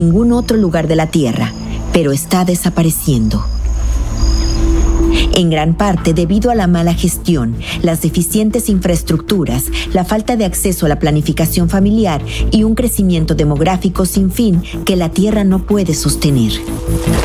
ningún otro lugar de la Tierra, pero está desapareciendo. En gran parte debido a la mala gestión, las deficientes infraestructuras, la falta de acceso a la planificación familiar y un crecimiento demográfico sin fin que la Tierra no puede sostener.